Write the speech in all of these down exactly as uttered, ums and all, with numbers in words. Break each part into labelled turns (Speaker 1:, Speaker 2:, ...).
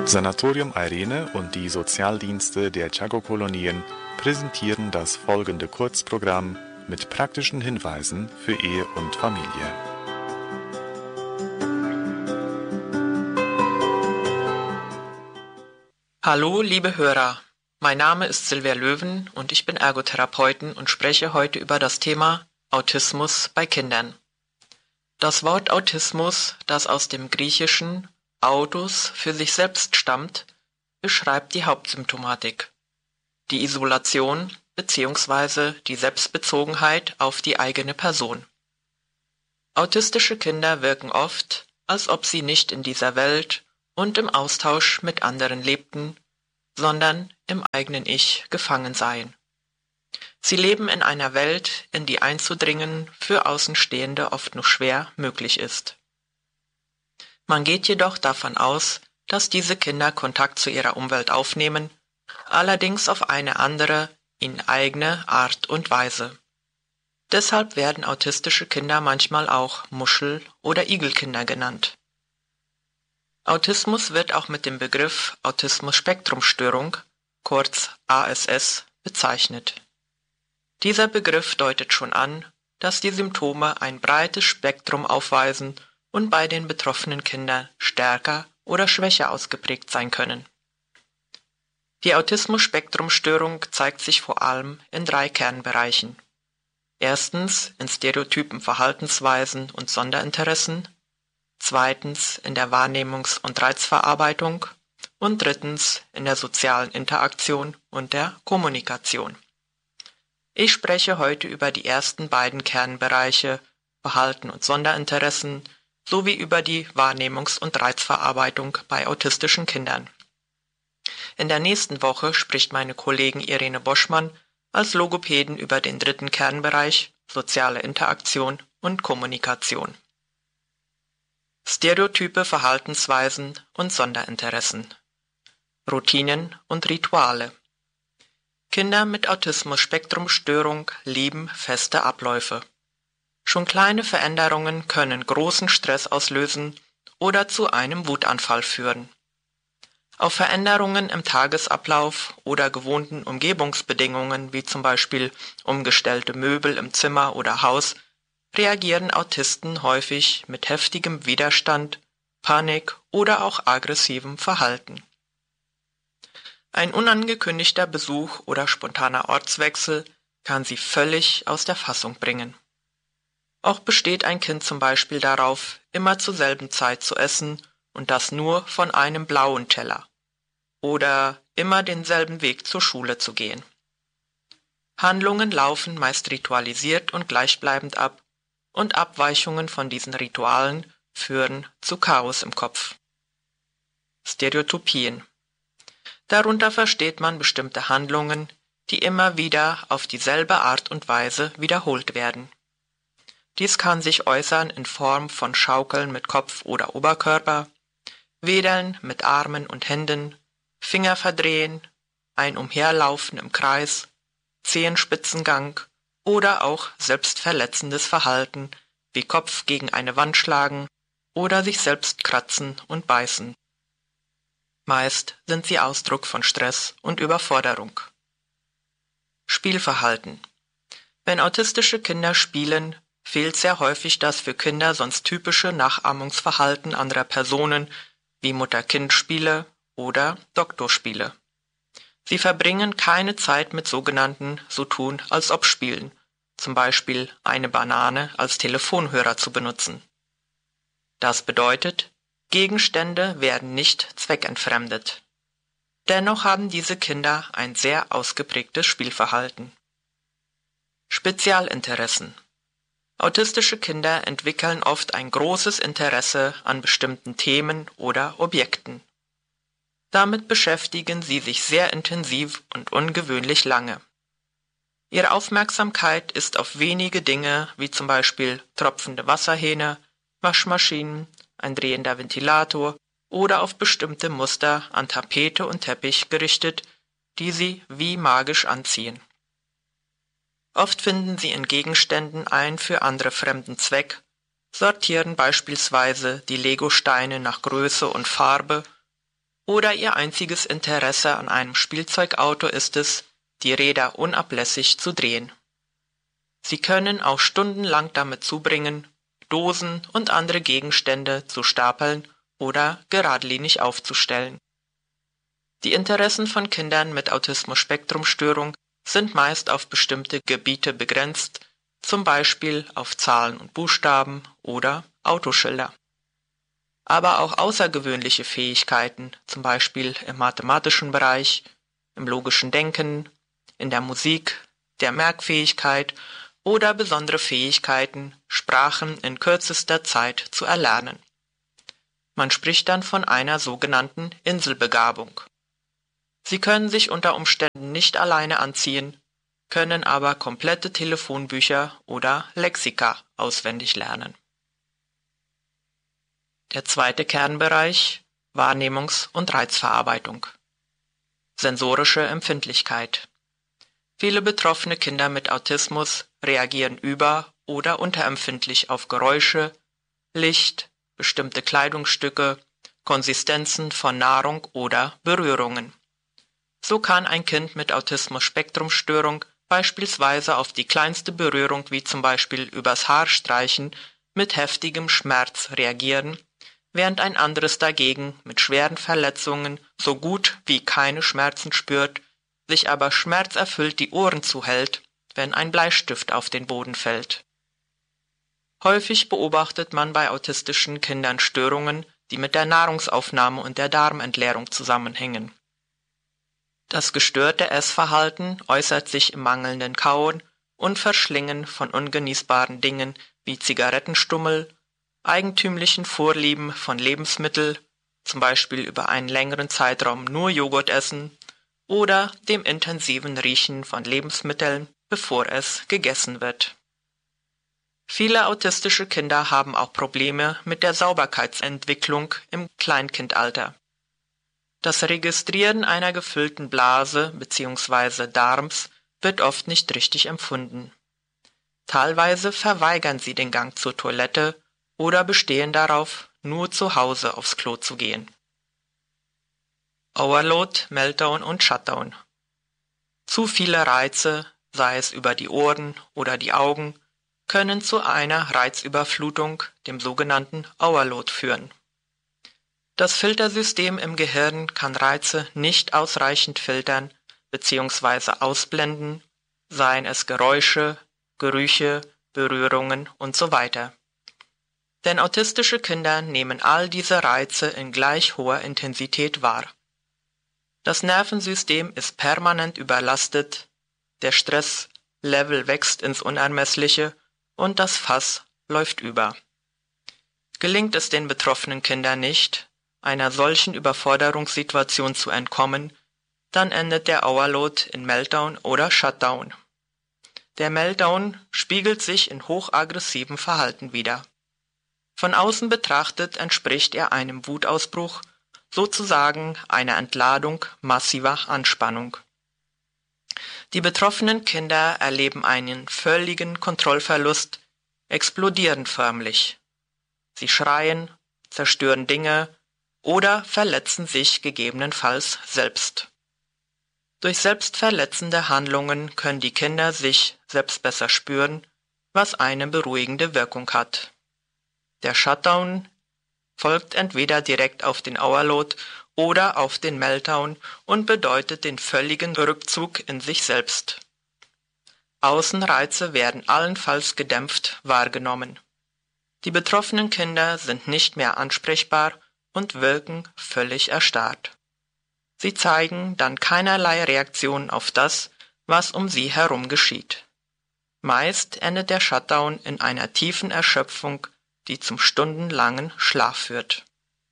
Speaker 1: Sanatorium Irene und die Sozialdienste der Chaco-Kolonien präsentieren das folgende Kurzprogramm mit praktischen Hinweisen für Ehe und Familie.
Speaker 2: Hallo, liebe Hörer. Mein Name ist Silvia Löwen und ich bin Ergotherapeutin und spreche heute über das Thema Autismus bei Kindern. Das Wort Autismus, das aus dem griechischen Autos für sich selbst stammt, beschreibt die Hauptsymptomatik: die Isolation bzw. die Selbstbezogenheit auf die eigene Person. Autistische Kinder wirken oft, als ob sie nicht in dieser Welt und im Austausch mit anderen lebten, sondern im eigenen Ich gefangen seien. Sie leben in einer Welt, in die einzudringen für Außenstehende oft nur schwer möglich ist. Man geht jedoch davon aus, dass diese Kinder Kontakt zu ihrer Umwelt aufnehmen, allerdings auf eine andere, ihnen eigene Art und Weise. Deshalb werden autistische Kinder manchmal auch Muschel- oder Igelkinder genannt. Autismus wird auch mit dem Begriff Autismus-Spektrum-Störung, kurz A S S, bezeichnet. Dieser Begriff deutet schon an, dass die Symptome ein breites Spektrum aufweisen und bei den betroffenen Kindern stärker oder schwächer ausgeprägt sein können. Die Autismus-Spektrum-Störung zeigt sich vor allem in drei Kernbereichen. Erstens in stereotypen Verhaltensweisen und Sonderinteressen, zweitens in der Wahrnehmungs- und Reizverarbeitung und drittens in der sozialen Interaktion und der Kommunikation. Ich spreche heute über die ersten beiden Kernbereiche Verhalten und Sonderinteressen sowie über die Wahrnehmungs- und Reizverarbeitung bei autistischen Kindern. In der nächsten Woche spricht meine Kollegin Irene Boschmann als Logopädin über den dritten Kernbereich soziale Interaktion und Kommunikation. Stereotype Verhaltensweisen und Sonderinteressen, Routinen und Rituale. Kinder mit Autismus-Spektrum-Störung lieben feste Abläufe. Schon kleine Veränderungen können großen Stress auslösen oder zu einem Wutanfall führen. Auf Veränderungen im Tagesablauf oder gewohnten Umgebungsbedingungen wie zum Beispiel umgestellte Möbel im Zimmer oder Haus reagieren Autisten häufig mit heftigem Widerstand, Panik oder auch aggressivem Verhalten. Ein unangekündigter Besuch oder spontaner Ortswechsel kann sie völlig aus der Fassung bringen. Auch besteht ein Kind zum Beispiel darauf, immer zur selben Zeit zu essen und das nur von einem blauen Teller oder immer denselben Weg zur Schule zu gehen. Handlungen laufen meist ritualisiert und gleichbleibend ab und Abweichungen von diesen Ritualen führen zu Chaos im Kopf. Stereotypien. Darunter versteht man bestimmte Handlungen, die immer wieder auf dieselbe Art und Weise wiederholt werden. Dies kann sich äußern in Form von Schaukeln mit Kopf oder Oberkörper, Wedeln mit Armen und Händen, Finger verdrehen, ein Umherlaufen im Kreis, Zehenspitzengang oder auch selbstverletzendes Verhalten wie Kopf gegen eine Wand schlagen oder sich selbst kratzen und beißen. Meist sind sie Ausdruck von Stress und Überforderung. Spielverhalten. Wenn autistische Kinder spielen, fehlt sehr häufig das für Kinder sonst typische Nachahmungsverhalten anderer Personen wie Mutter-Kind-Spiele oder Doktorspiele. Sie verbringen keine Zeit mit sogenannten So-tun-als-ob-Spielen, zum Beispiel eine Banane als Telefonhörer zu benutzen. Das bedeutet, Gegenstände werden nicht zweckentfremdet. Dennoch haben diese Kinder ein sehr ausgeprägtes Spielverhalten. Spezialinteressen. Autistische Kinder entwickeln oft ein großes Interesse an bestimmten Themen oder Objekten. Damit beschäftigen sie sich sehr intensiv und ungewöhnlich lange. Ihre Aufmerksamkeit ist auf wenige Dinge wie zum Beispiel tropfende Wasserhähne, Waschmaschinen, ein drehender Ventilator oder auf bestimmte Muster an Tapete und Teppich gerichtet, die sie wie magisch anziehen. Oft finden sie in Gegenständen einen für andere fremden Zweck, sortieren beispielsweise die Legosteine nach Größe und Farbe oder ihr einziges Interesse an einem Spielzeugauto ist es, die Räder unablässig zu drehen. Sie können auch stundenlang damit zubringen, Dosen und andere Gegenstände zu stapeln oder geradlinig aufzustellen. Die Interessen von Kindern mit Autismus-Spektrum-Störung sind meist auf bestimmte Gebiete begrenzt, zum Beispiel auf Zahlen und Buchstaben oder Autoschilder. Aber auch außergewöhnliche Fähigkeiten, zum Beispiel im mathematischen Bereich, im logischen Denken, in der Musik, der Merkfähigkeit oder besondere Fähigkeiten, Sprachen in kürzester Zeit zu erlernen. Man spricht dann von einer sogenannten Inselbegabung. Sie können sich unter Umständen nicht alleine anziehen, können aber komplette Telefonbücher oder Lexika auswendig lernen. Der zweite Kernbereich: Wahrnehmungs- und Reizverarbeitung. Sensorische Empfindlichkeit. Viele betroffene Kinder mit Autismus reagieren über- oder unterempfindlich auf Geräusche, Licht, bestimmte Kleidungsstücke, Konsistenzen von Nahrung oder Berührungen. So kann ein Kind mit Autismus-Spektrum-Störung beispielsweise auf die kleinste Berührung wie zum Beispiel übers Haar streichen mit heftigem Schmerz reagieren, während ein anderes dagegen mit schweren Verletzungen so gut wie keine Schmerzen spürt, sich aber schmerzerfüllt die Ohren zuhält, wenn ein Bleistift auf den Boden fällt. Häufig beobachtet man bei autistischen Kindern Störungen, die mit der Nahrungsaufnahme und der Darmentleerung zusammenhängen. Das gestörte Essverhalten äußert sich im mangelnden Kauen und Verschlingen von ungenießbaren Dingen wie Zigarettenstummel, eigentümlichen Vorlieben von Lebensmitteln, zum Beispiel über einen längeren Zeitraum nur Joghurt essen, oder dem intensiven Riechen von Lebensmitteln, bevor es gegessen wird. Viele autistische Kinder haben auch Probleme mit der Sauberkeitsentwicklung im Kleinkindalter. Das Registrieren einer gefüllten Blase bzw. Darms wird oft nicht richtig empfunden. Teilweise verweigern sie den Gang zur Toilette oder bestehen darauf, nur zu Hause aufs Klo zu gehen. Overload, Meltdown und Shutdown. Zu viele Reize, sei es über die Ohren oder die Augen, können zu einer Reizüberflutung, dem sogenannten Overload, führen. Das Filtersystem im Gehirn kann Reize nicht ausreichend filtern bzw. ausblenden, seien es Geräusche, Gerüche, Berührungen und so weiter. Denn autistische Kinder nehmen all diese Reize in gleich hoher Intensität wahr. Das Nervensystem ist permanent überlastet, der Stresslevel wächst ins Unermessliche und das Fass läuft über. Gelingt es den betroffenen Kindern nicht, einer solchen Überforderungssituation zu entkommen, dann endet der Overload in Meltdown oder Shutdown. Der Meltdown spiegelt sich in hochaggressivem Verhalten wider. Von außen betrachtet entspricht er einem Wutausbruch, sozusagen einer Entladung massiver Anspannung. Die betroffenen Kinder erleben einen völligen Kontrollverlust, explodieren förmlich. Sie schreien, zerstören Dinge oder verletzen sich gegebenenfalls selbst. Durch selbstverletzende Handlungen können die Kinder sich selbst besser spüren, was eine beruhigende Wirkung hat. Der Shutdown folgt entweder direkt auf den Overload oder auf den Meltdown und bedeutet den völligen Rückzug in sich selbst. Außenreize werden allenfalls gedämpft wahrgenommen. Die betroffenen Kinder sind nicht mehr ansprechbar und wirken völlig erstarrt. Sie zeigen dann keinerlei Reaktion auf das, was um sie herum geschieht. Meist endet der Shutdown in einer tiefen Erschöpfung, die zum stundenlangen Schlaf führt.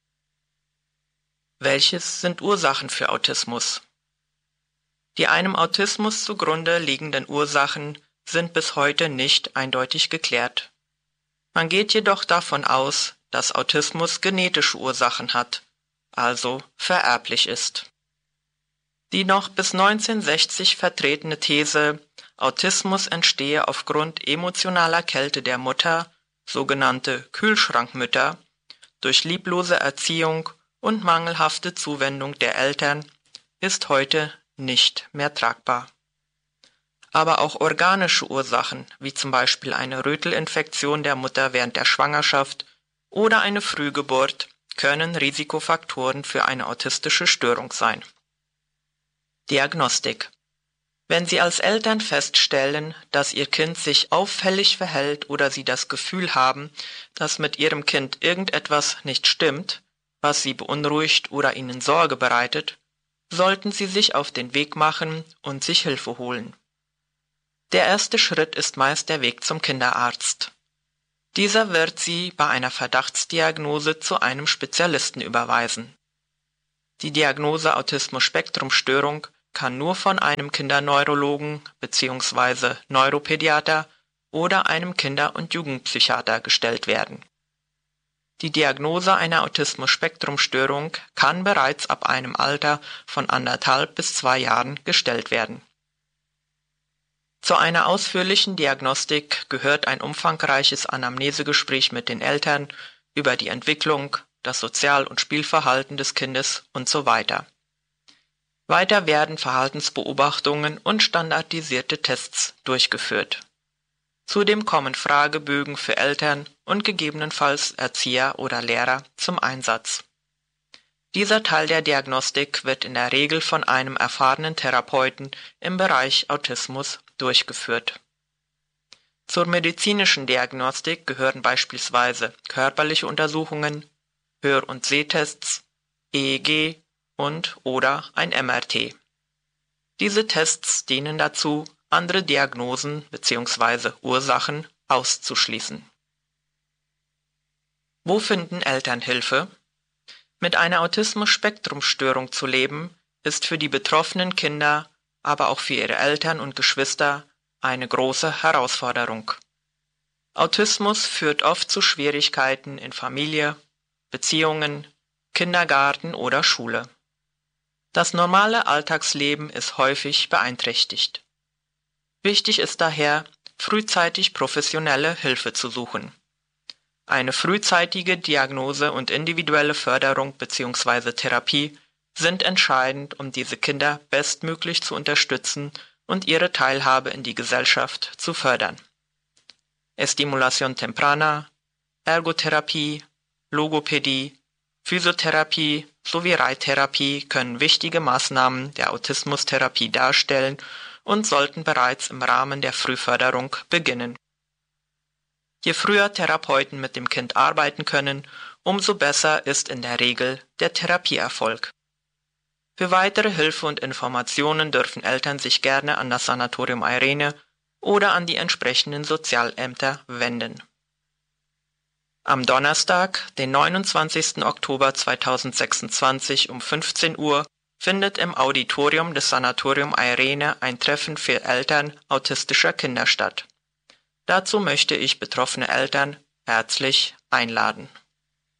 Speaker 2: Welches sind Ursachen für Autismus? Die einem Autismus zugrunde liegenden Ursachen sind bis heute nicht eindeutig geklärt. Man geht jedoch davon aus, dass Autismus genetische Ursachen hat, also vererblich ist. Die noch bis neunzehnhundertsechzig vertretene These, Autismus entstehe aufgrund emotionaler Kälte der Mutter, sogenannte Kühlschrankmütter, durch lieblose Erziehung und mangelhafte Zuwendung der Eltern ist heute nicht mehr tragbar. Aber auch organische Ursachen, wie zum Beispiel eine Rötelinfektion der Mutter während der Schwangerschaft oder eine Frühgeburt, können Risikofaktoren für eine autistische Störung sein. Diagnostik: Wenn Sie als Eltern feststellen, dass Ihr Kind sich auffällig verhält oder Sie das Gefühl haben, dass mit Ihrem Kind irgendetwas nicht stimmt, was Sie beunruhigt oder Ihnen Sorge bereitet, sollten Sie sich auf den Weg machen und sich Hilfe holen. Der erste Schritt ist meist der Weg zum Kinderarzt. Dieser wird Sie bei einer Verdachtsdiagnose zu einem Spezialisten überweisen. Die Diagnose Autismus-Spektrum-Störung kann nur von einem Kinderneurologen bzw. Neuropädiater oder einem Kinder- und Jugendpsychiater gestellt werden. Die Diagnose einer Autismus-Spektrum-Störung kann bereits ab einem Alter von anderthalb bis zwei Jahren gestellt werden. Zu einer ausführlichen Diagnostik gehört ein umfangreiches Anamnesegespräch mit den Eltern über die Entwicklung, das Sozial- und Spielverhalten des Kindes und so weiter. Weiter werden Verhaltensbeobachtungen und standardisierte Tests durchgeführt. Zudem kommen Fragebögen für Eltern und gegebenenfalls Erzieher oder Lehrer zum Einsatz. Dieser Teil der Diagnostik wird in der Regel von einem erfahrenen Therapeuten im Bereich Autismus durchgeführt. Zur medizinischen Diagnostik gehören beispielsweise körperliche Untersuchungen, Hör- und Sehtests, E E G und oder ein M R T. Diese Tests dienen dazu, andere Diagnosen bzw. Ursachen auszuschließen. Wo finden Eltern Hilfe? Mit einer Autismus-Spektrum-Störung zu leben, ist für die betroffenen Kinder, aber auch für ihre Eltern und Geschwister eine große Herausforderung. Autismus führt oft zu Schwierigkeiten in Familie, Beziehungen, Kindergarten oder Schule. Das normale Alltagsleben ist häufig beeinträchtigt. Wichtig ist daher, frühzeitig professionelle Hilfe zu suchen. Eine frühzeitige Diagnose und individuelle Förderung bzw. Therapie sind entscheidend, um diese Kinder bestmöglich zu unterstützen und ihre Teilhabe in die Gesellschaft zu fördern. Estimulación temprana, Ergotherapie, Logopädie, Physiotherapie sowie Reittherapie können wichtige Maßnahmen der Autismustherapie darstellen und sollten bereits im Rahmen der Frühförderung beginnen. Je früher Therapeuten mit dem Kind arbeiten können, umso besser ist in der Regel der Therapieerfolg. Für weitere Hilfe und Informationen dürfen Eltern sich gerne an das Sanatorium Eirene oder an die entsprechenden Sozialämter wenden. Am Donnerstag, den neunundzwanzigsten Oktober zweitausendsechsundzwanzig um fünfzehn Uhr findet im Auditorium des Sanatorium Eirene ein Treffen für Eltern autistischer Kinder statt. Dazu möchte ich betroffene Eltern herzlich einladen.